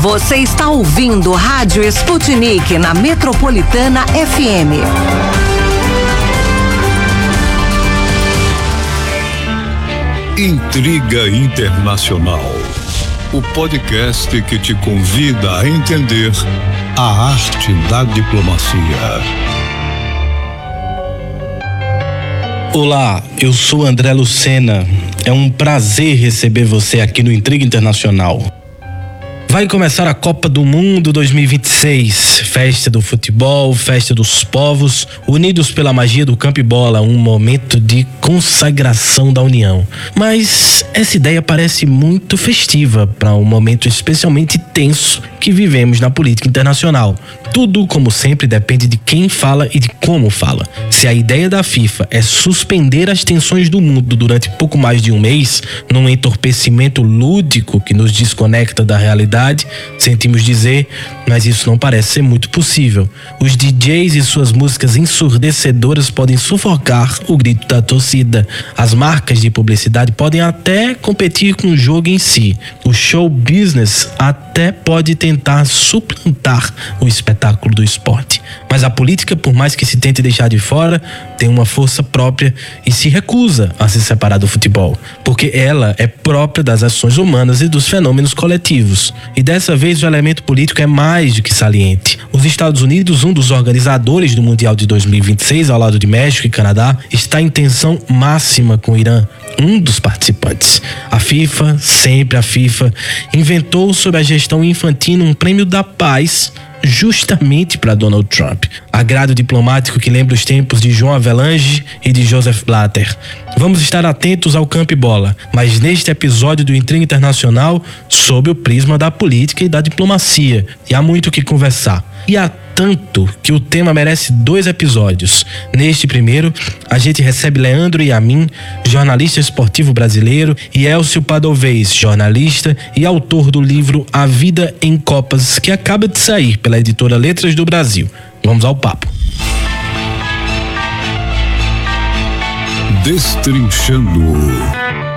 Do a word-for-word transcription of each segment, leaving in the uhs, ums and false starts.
Você está ouvindo Rádio Sputnik na Metropolitana F M. Intriga Internacional, o podcast que te convida a entender a arte da diplomacia. Olá, eu sou André Lucena. É um prazer receber você aqui no Intriga Internacional. Vai começar a Copa do Mundo dois mil e vinte e seis, festa do futebol, festa dos povos, unidos pela magia do campo e bola, um momento de consagração da união. Mas essa ideia parece muito festiva para um momento especialmente tenso que vivemos na política internacional. Tudo, como sempre, depende de quem fala e de como fala. Se a ideia da FIFA é suspender as tensões do mundo durante pouco mais de um mês, num entorpecimento lúdico que nos desconecta da realidade, sentimos dizer, mas isso não parece ser muito possível. Os D Js e suas músicas ensurdecedoras podem sufocar o grito da torcida. As marcas de publicidade podem até competir com o jogo em si. O show business até pode tentar suplantar o espetáculo do esporte. Mas a política, por mais que se tente deixar de fora, tem uma força própria e se recusa a se separar do futebol, porque ela é própria das ações humanas e dos fenômenos coletivos. E dessa vez o elemento político é mais do que saliente. Os Estados Unidos, um dos organizadores do Mundial de dois mil e vinte e seis, ao lado de México e Canadá, está em tensão máxima com o Irã, um dos participantes. A FIFA, sempre a FIFA, inventou sob a gestão Infantino um prêmio da paz justamente para Donald Trump. Agrado diplomático que lembra os tempos de João Avelange e de Joseph Blatter. Vamos estar atentos ao campo e bola, mas neste episódio do Intriga Internacional, sob o prisma da política e da diplomacia. E há muito o que conversar. E há tanto que o tema merece dois episódios. Neste primeiro, a gente recebe Leandro Yamin, jornalista esportivo brasileiro, e Elcio Padovez, jornalista e autor do livro A Vida em Copas, que acaba de sair pela editora Letras do Brasil. Vamos ao papo. Destrinchando.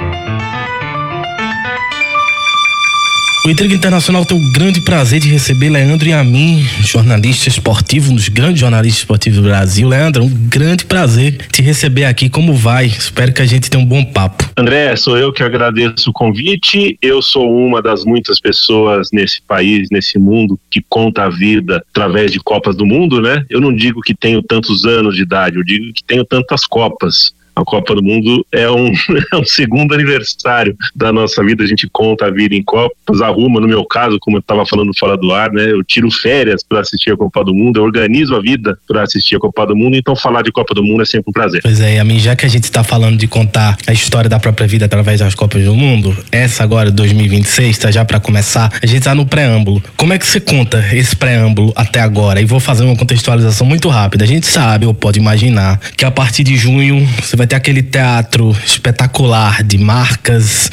O Intriga Internacional tem o grande prazer de receber Leandro Yamin, jornalista esportivo, um dos grandes jornalistas esportivos do Brasil. Leandro, um grande prazer te receber aqui. Como vai? Espero que a gente tenha um bom papo. André, sou eu que agradeço o convite. Eu sou uma das muitas pessoas nesse país, nesse mundo, que conta a vida através de Copas do Mundo, né? Eu não digo que tenho tantos anos de idade, eu digo que tenho tantas Copas. A Copa do Mundo é um, é um segundo aniversário da nossa vida, a gente conta a vida em Copas, arruma, no meu caso, como eu estava falando fora do ar, né? Eu tiro férias para assistir a Copa do Mundo, eu organizo a vida para assistir a Copa do Mundo, então falar de Copa do Mundo é sempre um prazer. Pois é, a mim, já que a gente está falando de contar a história da própria vida através das Copas do Mundo, essa agora, dois mil e vinte e seis, tá já para começar, a gente tá no preâmbulo. Como é que você conta esse preâmbulo até agora? E vou fazer uma contextualização muito rápida. A gente sabe, ou pode imaginar, que a partir de junho você vai ter aquele teatro espetacular de marcas,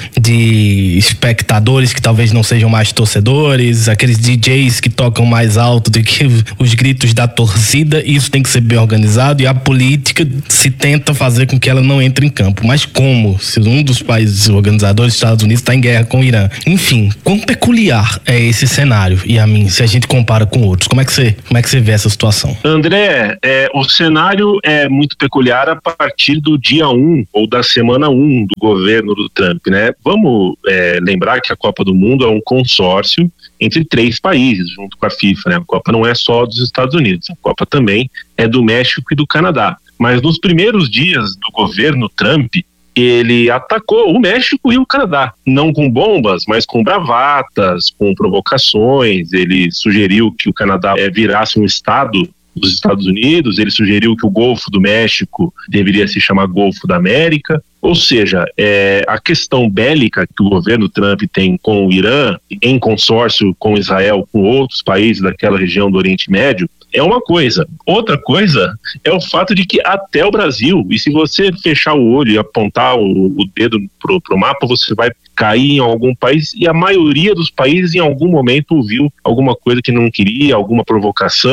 de espectadores que talvez não sejam mais torcedores, aqueles D Js que tocam mais alto do que os gritos da torcida. Isso tem que ser bem organizado e a política se tenta fazer com que ela não entre em campo. Mas como? Se um dos países organizadores, Estados Unidos, está em guerra com o Irã. Enfim, quão peculiar é esse cenário? E a mim, se a gente compara com outros, como é que você, como é que você vê essa situação? André, é, o cenário é muito peculiar a partir do dia um ou da semana um do governo do Trump, né? Vamos é, lembrar que a Copa do Mundo é um consórcio entre três países, junto com a FIFA, né? A Copa não é só dos Estados Unidos, a Copa também é do México e do Canadá. Mas nos primeiros dias do governo Trump, ele atacou o México e o Canadá, não com bombas, mas com bravatas, com provocações. Ele sugeriu que o Canadá é, virasse um estado dos Estados Unidos, ele sugeriu que o Golfo do México deveria se chamar Golfo da América. Ou seja, é, a questão bélica que o governo Trump tem com o Irã, em consórcio com Israel, com outros países daquela região do Oriente Médio, é uma coisa. Outra coisa é o fato de que até o Brasil, e se você fechar o olho e apontar o, o dedo pro, pro mapa, você vai cair em algum país, e a maioria dos países em algum momento ouviu alguma coisa que não queria, alguma provocação,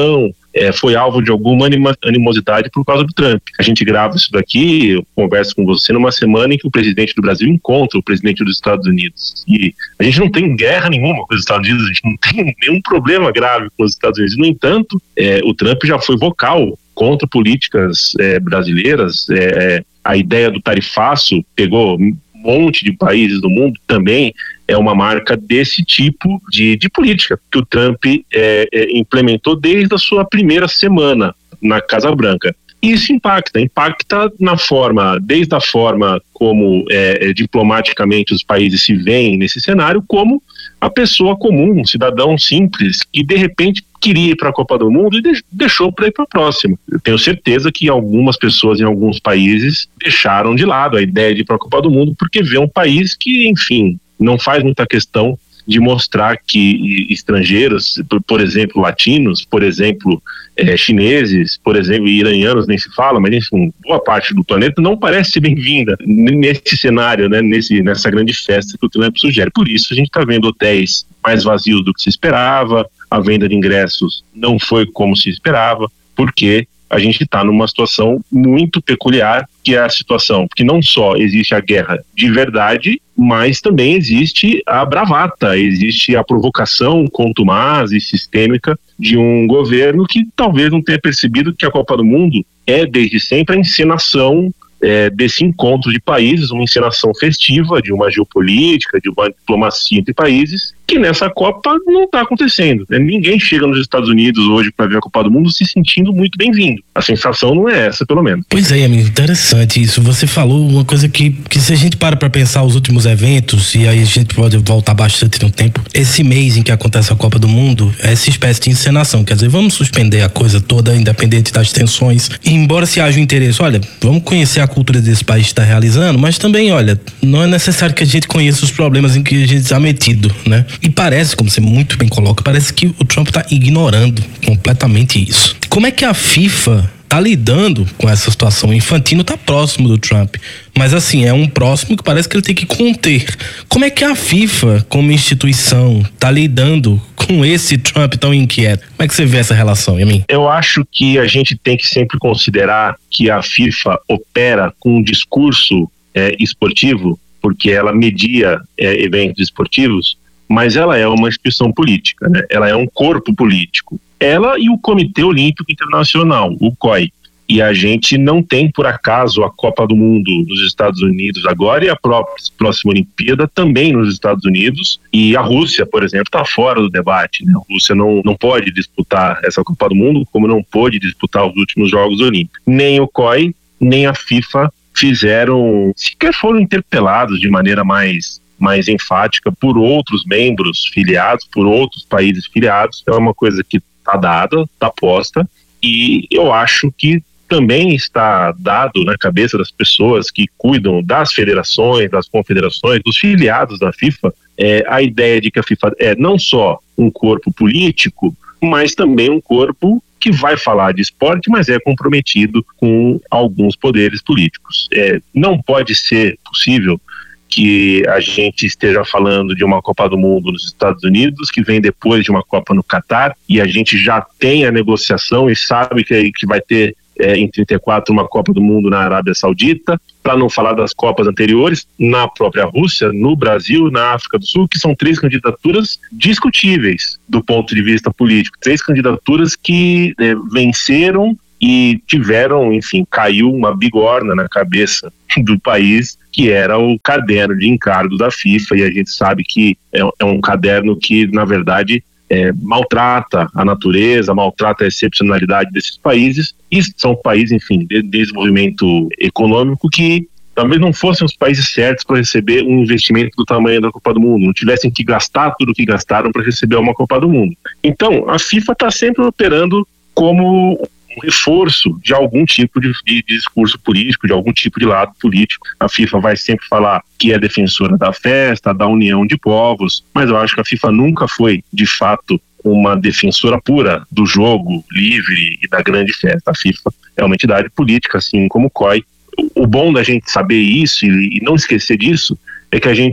é, foi alvo de alguma anima, animosidade por causa do Trump. A gente grava isso daqui, eu converso com você numa semana em que o presidente do Brasil encontra o presidente dos Estados Unidos. E a gente não tem guerra nenhuma com os Estados Unidos, a gente não tem nenhum problema grave com os Estados Unidos. No entanto, é, o Trump já foi vocal contra políticas é, brasileiras. É, a ideia do tarifaço pegou um monte de países do mundo, também é uma marca desse tipo de, de política que o Trump é, é, implementou desde a sua primeira semana na Casa Branca. E isso impacta, impacta na forma, desde a forma como é, diplomaticamente os países se veem nesse cenário, como a pessoa comum, um cidadão simples, que de repente queria ir para a Copa do Mundo e deixou para ir para a próxima. Eu tenho certeza que algumas pessoas em alguns países deixaram de lado a ideia de ir para a Copa do Mundo porque vê um país que, enfim, não faz muita questão de mostrar que estrangeiros, por exemplo, latinos, por exemplo, é, chineses, por exemplo, iranianos, nem se fala, mas enfim, boa parte do planeta não parece ser bem-vinda nesse cenário, né, nesse, nessa grande festa que o Trump sugere. Por isso a gente está vendo hotéis mais vazios do que se esperava, a venda de ingressos não foi como se esperava, porque a gente está numa situação muito peculiar, que é a situação que não só existe a guerra de verdade, mas também existe a bravata, existe a provocação contumaz e sistêmica de um governo que talvez não tenha percebido que a Copa do Mundo é desde sempre a encenação é, desse encontro de países, uma encenação festiva de uma geopolítica, de uma diplomacia entre países, que nessa Copa não está acontecendo. Né? Ninguém chega nos Estados Unidos hoje para ver a Copa do Mundo se sentindo muito bem-vindo. A sensação não é essa, pelo menos. Pois é, amigo, interessante isso. Você falou uma coisa que, que se a gente para para pensar os últimos eventos, e aí a gente pode voltar bastante no tempo, esse mês em que acontece a Copa do Mundo, é essa espécie de encenação. Quer dizer, vamos suspender a coisa toda, independente das tensões, e embora se haja um interesse, olha, vamos conhecer a cultura desse país que está realizando, mas também, olha, não é necessário que a gente conheça os problemas em que a gente está metido, né? E parece, como você muito bem coloca, parece que o Trump está ignorando completamente isso. Como é que a FIFA está lidando com essa situação? O Infantino está próximo do Trump, mas assim, é um próximo que parece que ele tem que conter. Como é que a FIFA, como instituição, está lidando com esse Trump tão inquieto? Como é que você vê essa relação, Yamin? Eu acho que a gente tem que sempre considerar que a FIFA opera com um discurso é, esportivo, porque ela media é, eventos esportivos, mas ela é uma instituição política, né? Ela é um corpo político. Ela e o Comitê Olímpico Internacional, o C O I. E a gente não tem, por acaso, a Copa do Mundo nos Estados Unidos agora e a própria próxima Olimpíada também nos Estados Unidos. E a Rússia, por exemplo, está fora do debate, né? A Rússia não, não pode disputar essa Copa do Mundo, como não pôde disputar os últimos Jogos Olímpicos. Nem o C O I, nem a FIFA fizeram, sequer foram interpelados de maneira mais... mais enfática por outros membros filiados, por outros países filiados. É uma coisa que está dada, está posta, e eu acho que também está dado na cabeça das pessoas que cuidam das federações, das confederações, dos filiados da FIFA, é, a ideia de que a FIFA é não só um corpo político, mas também um corpo que vai falar de esporte, mas é comprometido com alguns poderes políticos. É, não pode ser possível que a gente esteja falando de uma Copa do Mundo nos Estados Unidos, que vem depois de uma Copa no Catar, e a gente já tem a negociação e sabe que, que vai ter é, em trinta e quatro uma Copa do Mundo na Arábia Saudita, para não falar das Copas anteriores, na própria Rússia, no Brasil, na África do Sul, que são três candidaturas discutíveis do ponto de vista político, três candidaturas que é, venceram e tiveram, enfim, caiu uma bigorna na cabeça do país, que era o caderno de encargo da FIFA, e a gente sabe que é, é um caderno que, na verdade, é, maltrata a natureza, maltrata a excepcionalidade desses países, e são países, enfim, de desenvolvimento econômico que talvez não fossem os países certos para receber um investimento do tamanho da Copa do Mundo, não tivessem que gastar tudo o que gastaram para receber uma Copa do Mundo. Então, a FIFA está sempre operando como um reforço de algum tipo de, de discurso político, de algum tipo de lado político. A FIFA vai sempre falar que é defensora da festa, da união de povos, mas eu acho que a FIFA nunca foi, de fato, uma defensora pura do jogo livre e da grande festa. A FIFA é uma entidade política, assim como o C O I. O bom da gente saber isso e, e não esquecer disso é que a gente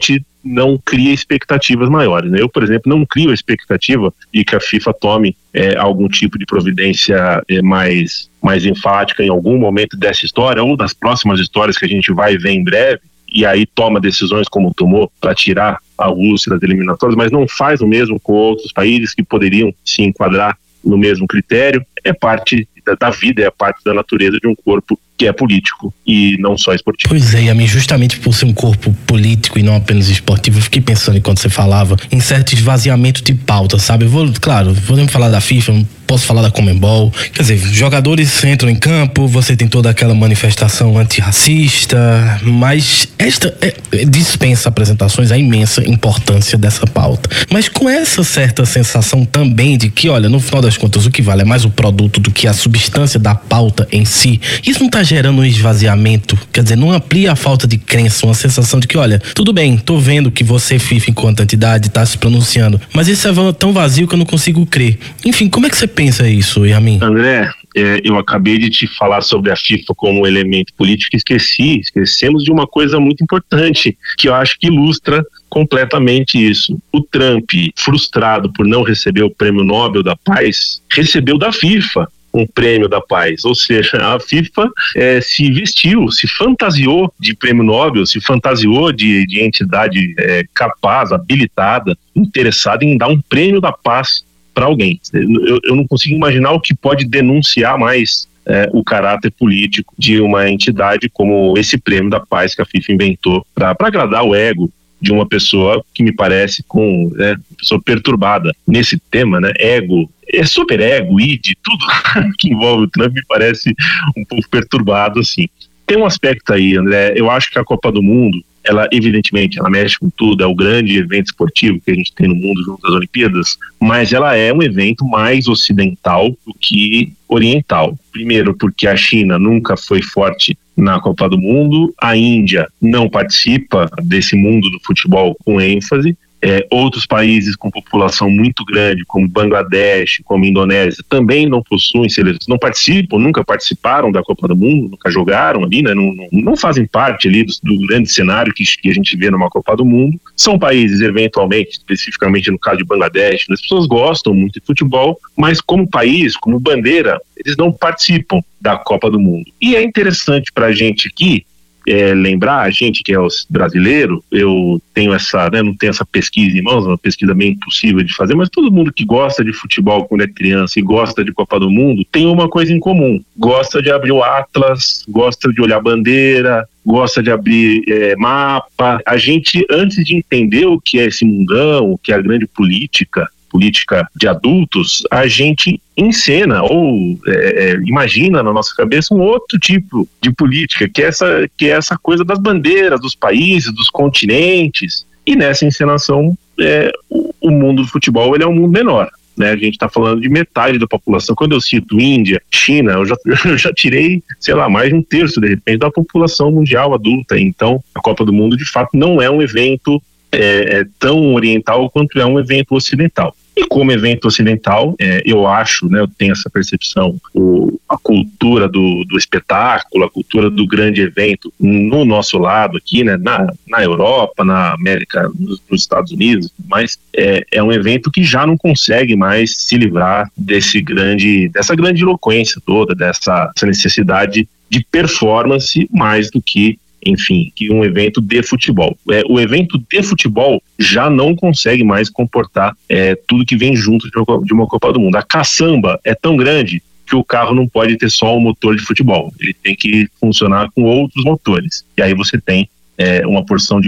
não cria expectativas maiores, né? Eu, por exemplo, não crio a expectativa de que a FIFA tome é, algum tipo de providência é, mais, mais enfática em algum momento dessa história ou das próximas histórias que a gente vai ver em breve, e aí toma decisões como tomou para tirar a Rússia das eliminatórias, mas não faz o mesmo com outros países que poderiam se enquadrar no mesmo critério. É parte da, da vida, é parte da natureza de um corpo que é político e não só esportivo. Pois é, e a mim, justamente por ser um corpo político e não apenas esportivo, eu fiquei pensando enquanto você falava em certo esvaziamento de pauta, sabe? Eu vou, claro, podemos falar da FIFA, não posso falar da Conmebol. Quer dizer, jogadores entram em campo, você tem toda aquela manifestação antirracista, mas esta é, é, dispensa apresentações a imensa importância dessa pauta. Mas com essa certa sensação também de que, olha, no final das contas, o que vale é mais o produto do que a substância da pauta em si, isso não está gerando um esvaziamento, quer dizer, não amplia a falta de crença, uma sensação de que, olha, tudo bem, tô vendo que você, FIFA, enquanto entidade, tá se pronunciando, mas isso é tão vazio que eu não consigo crer. Enfim, como é que você pensa isso, Yamin? André, é, eu acabei de te falar sobre a FIFA como um elemento político e esqueci, esquecemos de uma coisa muito importante, que eu acho que ilustra completamente isso. O Trump, frustrado por não receber o Prêmio Nobel da Paz, recebeu da FIFA um prêmio da paz, ou seja, a FIFA é, se vestiu, se fantasiou de prêmio Nobel, se fantasiou de, de entidade é, capaz, habilitada, interessada em dar um prêmio da paz para alguém. Eu, eu não consigo imaginar o que pode denunciar mais é, o caráter político de uma entidade como esse prêmio da paz que a FIFA inventou para agradar o ego de uma pessoa que me parece com é, uma pessoa perturbada nesse tema, né? Ego, é super ego, id, tudo que envolve o Trump me parece um pouco perturbado, assim. Tem um aspecto aí, André, eu acho que a Copa do Mundo, ela evidentemente, ela mexe com tudo, é o grande evento esportivo que a gente tem no mundo junto às Olimpíadas, mas ela é um evento mais ocidental do que oriental. Primeiro porque a China nunca foi forte na Copa do Mundo, a Índia não participa desse mundo do futebol com ênfase, é, outros países com população muito grande, como Bangladesh, como Indonésia, também não possuem seleções, não participam, nunca participaram da Copa do Mundo, nunca jogaram ali, né, não, não, não fazem parte ali do, do grande cenário que, que a gente vê numa Copa do Mundo. São países, eventualmente, especificamente no caso de Bangladesh, as pessoas gostam muito de futebol, mas como país, como bandeira, eles não participam da Copa do Mundo. E é interessante para a gente aqui É, lembrar, a gente que é brasileiro, eu tenho essa, né, não tenho essa pesquisa em mãos, uma pesquisa meio impossível de fazer, mas todo mundo que gosta de futebol quando é criança e gosta de Copa do Mundo tem uma coisa em comum: gosta de abrir o Atlas, gosta de olhar bandeira, gosta de abrir é, mapa. A gente, antes de entender o que é esse mundão, o que é a grande política, política de adultos, a gente encena ou é, é, imagina na nossa cabeça um outro tipo de política, que é, essa, que é essa coisa das bandeiras, dos países, dos continentes, e nessa encenação é, o, o mundo do futebol ele é um mundo menor, né? A gente está falando de metade da população. Quando eu cito Índia, China, eu já, eu já tirei, sei lá, mais de um terço, de repente, da população mundial adulta. Então, a Copa do Mundo, de fato, não é um evento É, é tão oriental quanto é um evento ocidental. E como evento ocidental, é, eu acho, né, eu tenho essa percepção, o, a cultura do, do espetáculo, a cultura do grande evento no nosso lado aqui, né, na, na Europa, na América, nos, nos Estados Unidos, mas é, é um evento que já não consegue mais se livrar desse grande, dessa grande eloquência toda, dessa, dessa necessidade de performance mais do que enfim, que um evento de futebol. É, o evento de futebol já não consegue mais comportar é, tudo que vem junto de uma, de uma Copa do Mundo. A caçamba é tão grande que o carro não pode ter só um motor de futebol, ele tem que funcionar com outros motores. E aí você tem é, uma porção de